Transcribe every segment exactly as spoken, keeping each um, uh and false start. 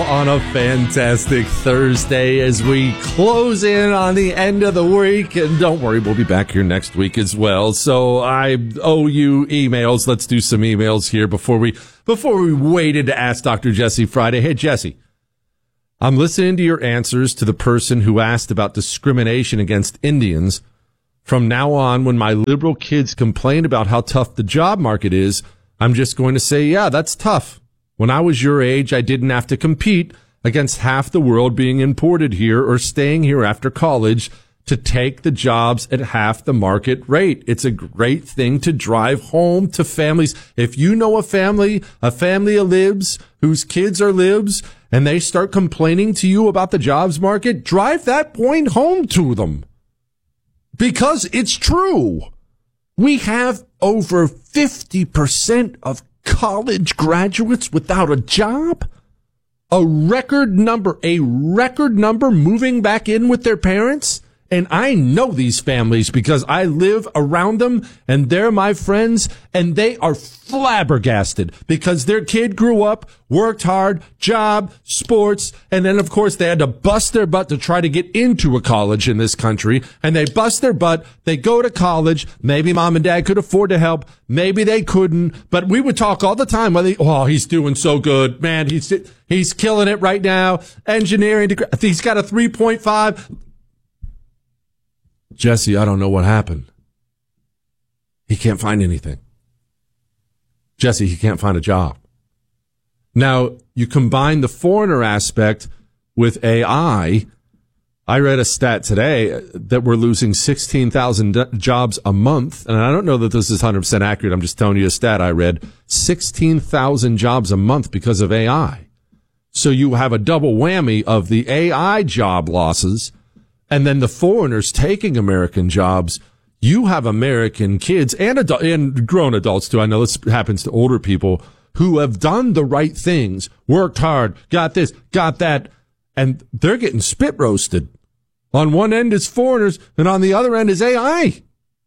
on a fantastic Thursday as we close in on the end of the week. And don't worry, we'll be back here next week as well. So I owe you emails. Let's do some emails here before we before we waited to ask Doctor Jesse Friday. Hey, Jesse, I'm listening to your answers to the person who asked about discrimination against Indians. From now on, when my liberal kids complain about how tough the job market is, I'm just going to say, yeah, that's tough. When I was your age, I didn't have to compete against half the world being imported here or staying here after college to take the jobs at half the market rate. It's a great thing to drive home to families. If you know a family, a family of libs whose kids are libs, and they start complaining to you about the jobs market, drive that point home to them. Because it's true. We have over fifty percent of college graduates without a job, a record number, a record number moving back in with their parents. And I know these families because I live around them and they're my friends, and they are flabbergasted because their kid grew up, worked hard, job, sports, and then of course they had to bust their butt to try to get into a college in this country, and they bust their butt, they go to college, maybe mom and dad could afford to help, maybe they couldn't, but we would talk all the time, whether, oh, he's doing so good, man, he's he's killing it right now, engineering degree, he's got a three point five. Jesse, I don't know what happened. He can't find anything. Jesse, he can't find a job. Now, you combine the foreigner aspect with A I. I read a stat today that we're losing sixteen thousand jobs a month. And I don't know that this is one hundred percent accurate. I'm just telling you a stat I read. sixteen thousand jobs a month because of A I. So you have a double whammy of the A I job losses and then the foreigners taking American jobs. You have American kids and adult, and grown adults too. I know this happens to older people who have done the right things, worked hard, got this, got that, and they're getting spit roasted. On one end is foreigners, and on the other end is A I.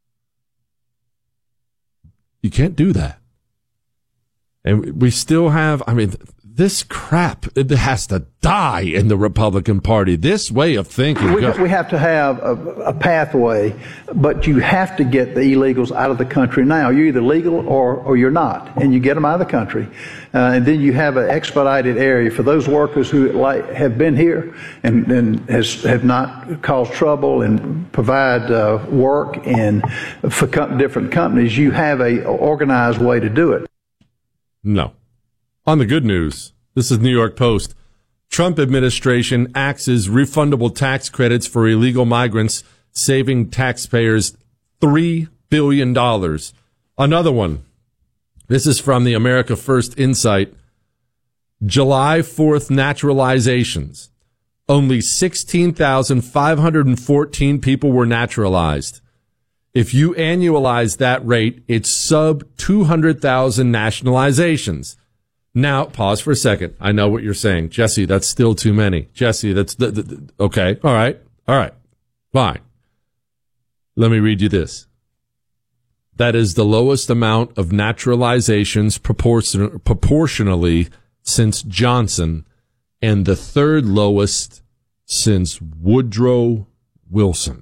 You can't do that. And we still have, I mean, this crap, it has to die in the Republican Party. This way of thinking. We, we have to have a, a pathway, but you have to get the illegals out of the country now. You're either legal or, or you're not, and you get them out of the country. Uh, and then you have an expedited area for those workers who like, have been here and, and has, have not caused trouble and provide uh, work and for com- different companies. You have a organized way to do it. No. On the good news, this is New York Post. Trump administration axes refundable tax credits for illegal migrants, saving taxpayers three billion dollars. Another one. This is from the America First Insight. July fourth naturalizations. Only sixteen thousand five hundred fourteen people were naturalized. If you annualize that rate, it's sub two hundred thousand nationalizations. Now, pause for a second. I know what you're saying. Jesse, that's still too many. Jesse, that's the, the, the, okay. All right. All right. Fine. Let me read you this. That is the lowest amount of naturalizations proportion, proportionally since Johnson, and the third lowest since Woodrow Wilson.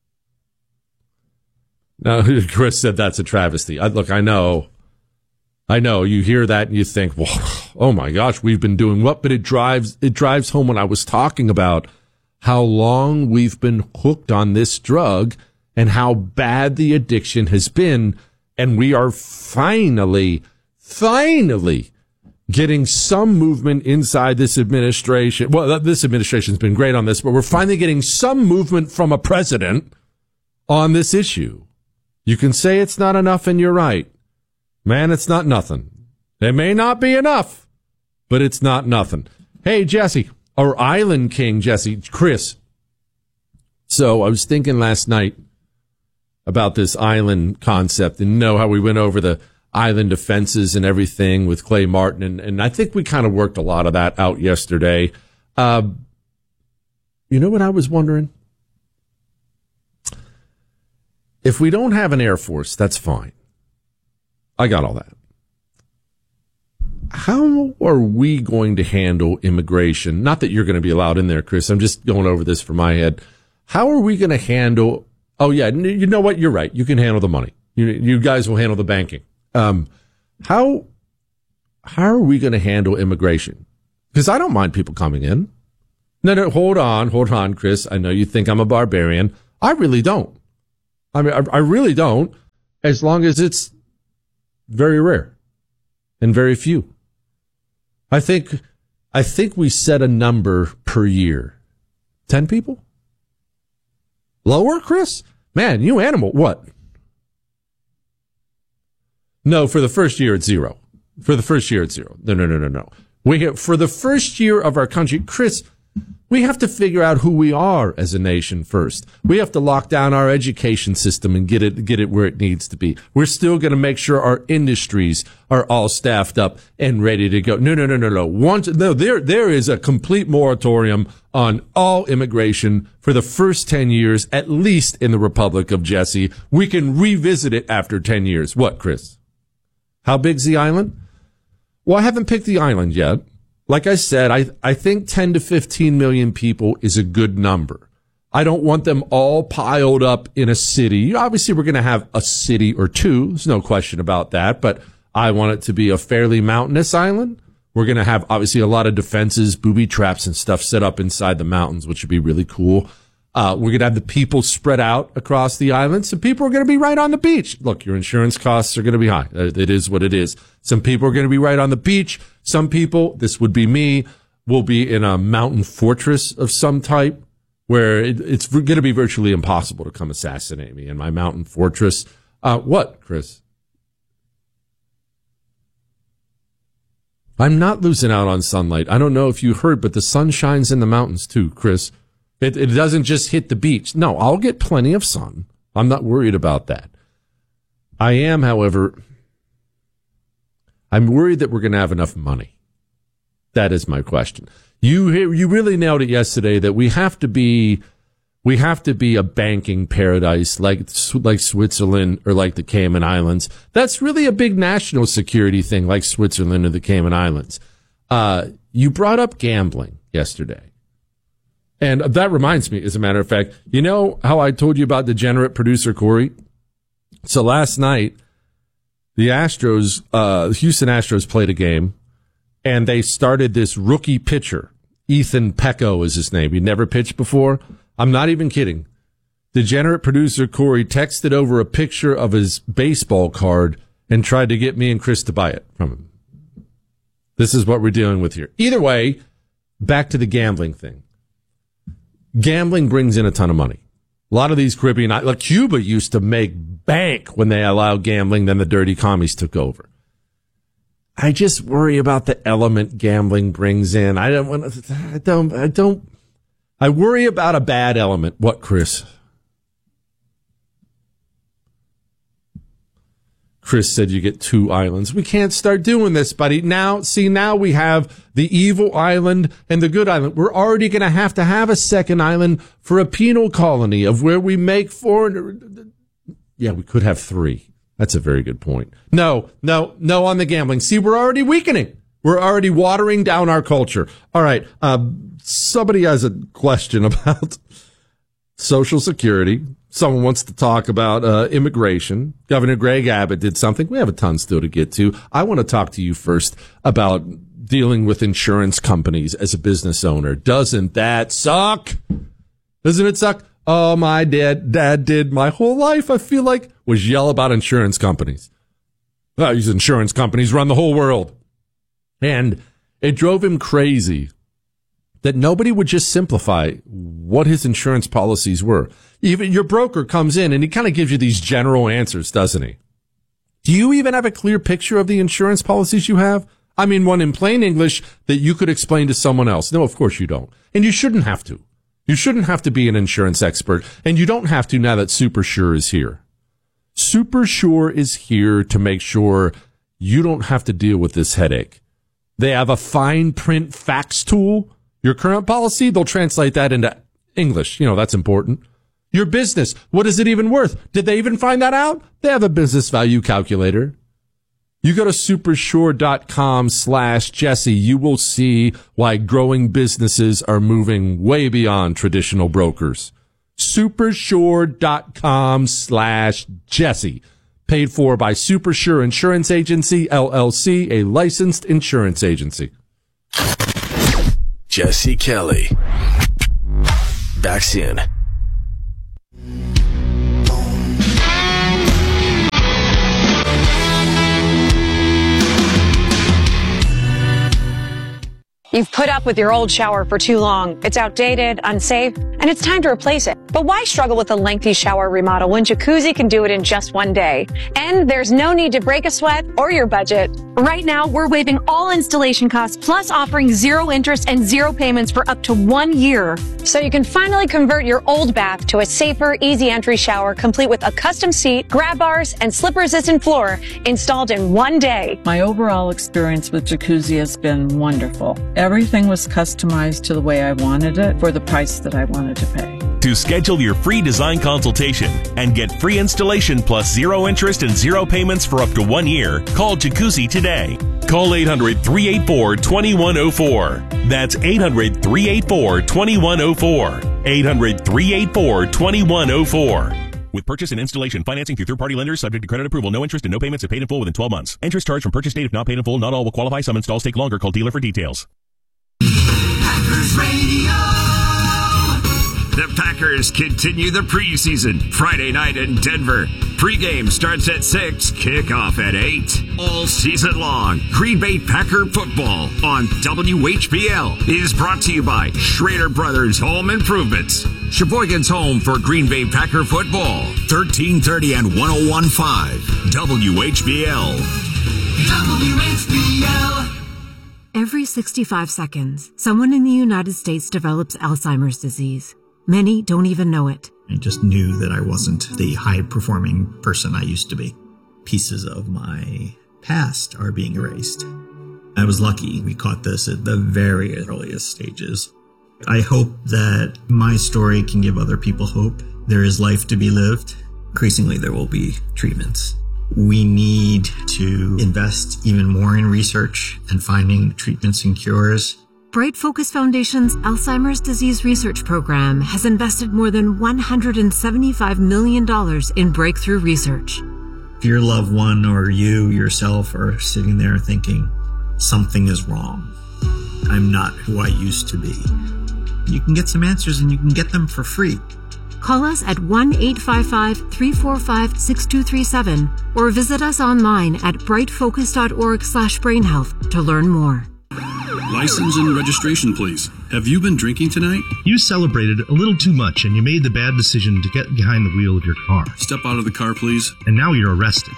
Now, Chris said that's a travesty. I, look, I know. I know you hear that and you think, well, oh my gosh, we've been doing what? But it drives, it drives home when I was talking about how long we've been hooked on this drug and how bad the addiction has been. And we are finally, finally getting some movement inside this administration. Well, this administration's been great on this, but we're finally getting some movement from a president on this issue. You can say it's not enough, and you're right. Man, it's not nothing. It may not be enough, but it's not nothing. Hey, Jesse, or Island King Jesse, Chris. So I was thinking last night about this island concept, and you know how we went over the island defenses and everything with Clay Martin, and, and I think we kind of worked a lot of that out yesterday. Uh, you know what I was wondering? If we don't have an Air Force, that's fine. I got all that. how are we going to handle immigration? Not that you're going to be allowed in there, Chris. I'm just going over this from my head. How are we going to handle? Oh yeah, you know what? You're right. You can handle the money. You, you guys will handle the banking. Um, how how are we going to handle immigration? Because I don't mind people coming in. No, no, hold on, hold on, Chris. I know you think I'm a barbarian. I really don't. I mean, I, I really don't. As long as it's very rare and very few. I think, I think we set a number per year. Ten people? Lower, Chris? Man, you animal. What? No, for the first year it's zero. For the first year it's zero. No, no, no, no, no. We have, for the first year of our country, Chris, we have to figure out who we are as a nation first. We have to lock down our education system and get it get it where it needs to be. We're still going to make sure our industries are all staffed up and ready to go. No, no, no, no, no. Once no, there there is a complete moratorium on all immigration for the first ten years, at least in the Republic of Jesse. We can revisit it after ten years. What, Chris? How big's the island? Well, I haven't picked the island yet. Like I said, I, I think ten to fifteen million people is a good number. I don't want them all piled up in a city. Obviously, we're going to have a city or two. There's no question about that. But I want it to be a fairly mountainous island. We're going to have, obviously, a lot of defenses, booby traps and stuff set up inside the mountains, which would be really cool. Uh, we're going to have the people spread out across the island. Some people are going to be right on the beach. Look, your insurance costs are going to be high. It is what it is. Some people are going to be right on the beach. Some people, this would be me, will be in a mountain fortress of some type where it, it's going to be virtually impossible to come assassinate me in my mountain fortress. Uh, what, Chris? I'm not losing out on sunlight. I don't know if you heard, but the sun shines in the mountains too, Chris. It, it doesn't just hit the beach. No, I'll get plenty of sun. I'm not worried about that. I am, however, I'm worried that we're going to have enough money. That is my question. You you really nailed it yesterday that we have to be we have to be a banking paradise like like Switzerland or like the Cayman Islands. That's really a big national security thing, like Switzerland or the Cayman Islands. Uh, you brought up gambling yesterday. And that reminds me, as a matter of fact, you know how I told you about degenerate producer Corey? So last night, the Astros, uh, Houston Astros played a game, and they started this rookie pitcher. Ethan Pecco is his name. He never pitched before. I'm not even kidding. Degenerate producer Corey texted over a picture of his baseball card and tried to get me and Chris to buy it from him. This is what we're dealing with here. Either way, back to the gambling thing. Gambling brings in a ton of money. A lot of these Caribbean, like Cuba used to make bank when they allowed gambling, then the dirty commies took over. I just worry about the element gambling brings in. I don't want to, I don't, I don't, I worry about a bad element. What, Chris? Chris said you get two islands. We can't start doing this, buddy. Now, see, now we have the evil island and the good island. We're already going to have to have a second island for a penal colony of where we make foreign. Yeah, we could have three. That's a very good point. No, no, no on the gambling. See, we're already weakening. We're already watering down our culture. All right. Uh, somebody has a question about Social Security. Someone wants to talk about uh, immigration. Governor Greg Abbott did something. We have a ton still to get to. I want to talk to you first about dealing with insurance companies as a business owner. Doesn't that suck? Doesn't it suck? Oh, my dad, dad did my whole life, I feel like, was yell about insurance companies. Oh, these insurance companies run the whole world. And it drove him crazy that nobody would just simplify what his insurance policies were. Even your broker comes in and he kind of gives you these general answers, doesn't he? Do you even have a clear picture of the insurance policies you have? I mean, one in plain English that you could explain to someone else. No, of course you don't. And you shouldn't have to. You shouldn't have to be an insurance expert. And you don't have to now that SuperSure is here. SuperSure is here to make sure you don't have to deal with this headache. They have a fine print fax tool. Your current policy, they'll translate that into English. You know, that's important. Your business, what is it even worth? Did they even find that out? They have a business value calculator. You go to supersure.com slash Jesse. You will see why growing businesses are moving way beyond traditional brokers. Supersure.com slash Jesse. Paid for by Supersure Insurance Agency, L L C, a licensed insurance agency. Jesse Kelly. Back soon. You've put up with your old shower for too long. It's outdated, unsafe, and it's time to replace it. But why struggle with a lengthy shower remodel when Jacuzzi can do it in just one day? And there's no need to break a sweat or your budget. Right now, we're waiving all installation costs, plus offering zero interest and zero payments for up to one year. So you can finally convert your old bath to a safer, easy entry shower, complete with a custom seat, grab bars, and slip-resistant floor installed in one day. My overall experience with Jacuzzi has been wonderful. Everything was customized to the way I wanted it for the price that I wanted to pay. To schedule your free design consultation and get free installation plus zero interest and zero payments for up to one year, call Jacuzzi today. Call eight hundred, three eight four, two one zero four. That's eight hundred, three eight four, two one zero four. eight hundred, three eight four, two one zero four. With purchase and installation financing through third-party lenders subject to credit approval. No interest and no payments if paid in full within twelve months. Interest charged from purchase date if not paid in full. Not all will qualify. Some installs take longer. Call dealer for details. Packers Radio. The Packers continue the preseason. Friday night in Denver. Pregame starts at six, kickoff at eight. All season long, Green Bay Packer football on W H B L is brought to you by Schrader Brothers Home Improvements. Sheboygan's home for Green Bay Packer football. thirteen thirty and one oh one point five W H B L. W H B L. Every sixty-five seconds, someone in the United States develops Alzheimer's disease. Many don't even know it. I just knew that I wasn't the high-performing person I used to be. Pieces of my past are being erased. I was lucky we caught this at the very earliest stages. I hope that my story can give other people hope. There is life to be lived. Increasingly, there will be treatments. We need to invest even more in research and finding treatments and cures. Bright Focus Foundation's Alzheimer's Disease Research Program has invested more than one hundred seventy-five million dollars in breakthrough research. If your loved one or you yourself are sitting there thinking, something is wrong, I'm not who I used to be, you can get some answers and you can get them for free. Call us at one eight five five, three four five, six two three seven or visit us online at brightfocus.org slash brainhealth to learn more. License and registration, please. Have you been drinking tonight? You celebrated a little too much and you made the bad decision to get behind the wheel of your car. Step out of the car, please. And now you're arrested.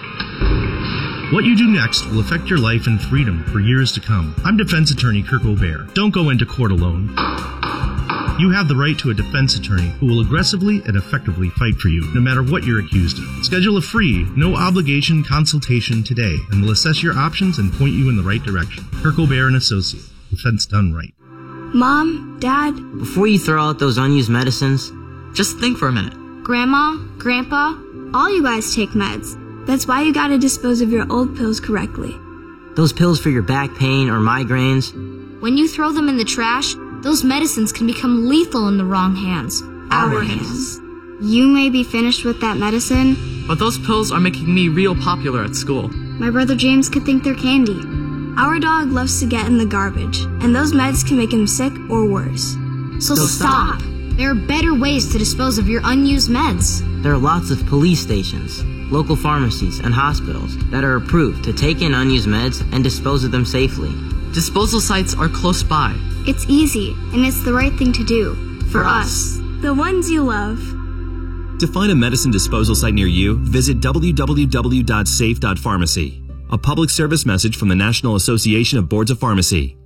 What you do next will affect your life and freedom for years to come. I'm defense attorney Kirk O'Bear. Don't go into court alone. You have the right to a defense attorney who will aggressively and effectively fight for you, no matter what you're accused of. Schedule a free, no-obligation consultation today, and we'll assess your options and point you in the right direction. Kirk O'Bear and Associate. Defense done right. Mom, Dad. Before you throw out those unused medicines, just think for a minute. Grandma, Grandpa, all you guys take meds. That's why you gotta dispose of your old pills correctly. Those pills for your back pain or migraines. When you throw them in the trash, those medicines can become lethal in the wrong hands. Our hands. You may be finished with that medicine, but those pills are making me real popular at school. My brother James could think they're candy. Our dog loves to get in the garbage, and those meds can make him sick or worse. So, so stop. stop. There are better ways to dispose of your unused meds. There are lots of police stations, local pharmacies, and hospitals that are approved to take in unused meds and dispose of them safely. Disposal sites are close by. It's easy, and it's the right thing to do. For, For us. us. The ones you love. To find a medicine disposal site near you, visit w w w dot safe dot pharmacy. A public service message from the National Association of Boards of Pharmacy.